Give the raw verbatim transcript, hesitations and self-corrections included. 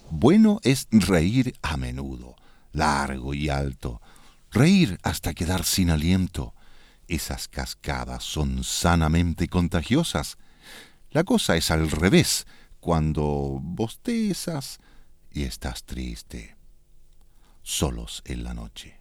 Bueno es reír a menudo, largo y alto, reír hasta quedar sin aliento. Esas cascadas son sanamente contagiosas. La cosa es al revés, cuando bostezas y estás triste, solos en la noche.